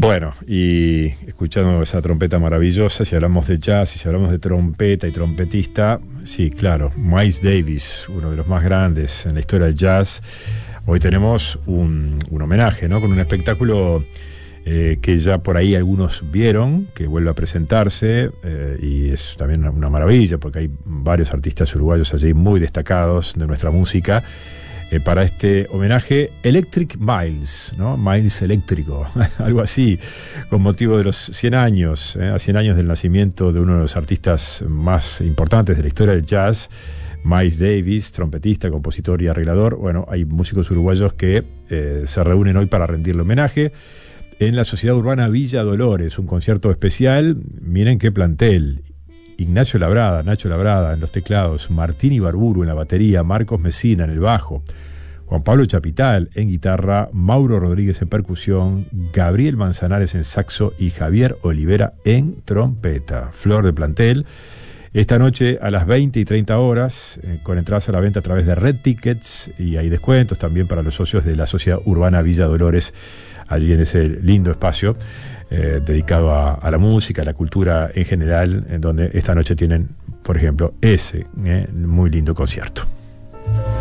Bueno, y escuchando esa trompeta maravillosa, si hablamos de jazz, si hablamos de trompeta y trompetista, sí, claro, Miles Davis, uno de los más grandes en la historia del jazz. Hoy tenemos un homenaje, ¿no? Con un espectáculo que ya por ahí algunos vieron, que vuelve a presentarse, y es también una maravilla, porque hay varios artistas uruguayos allí muy destacados de nuestra música. Para este homenaje, Electric Miles, ¿no? Miles eléctrico, algo así, con motivo de los 100 años, a 100 años del nacimiento de uno de los artistas más importantes de la historia del jazz, Miles Davis, trompetista, compositor y arreglador. Bueno, hay músicos uruguayos que se reúnen hoy para rendirle homenaje en la Sociedad Urbana Villa Dolores, un concierto especial. Miren qué plantel: Ignacio Labrada, Nacho Labrada en los teclados, Martín Ibarburu en la batería, Marcos Mesina en el bajo, Juan Pablo Chapital en guitarra, Mauro Rodríguez en percusión, Gabriel Manzanares en saxo y Javier Olivera en trompeta. Flor de plantel. Esta noche a las 20 y 30 horas, con entradas a la venta a través de Red Tickets, y hay descuentos también para los socios de la Sociedad Urbana Villa Dolores, allí en ese lindo espacio dedicado a la música, a la cultura en general, en donde esta noche tienen, por ejemplo, ese muy lindo concierto.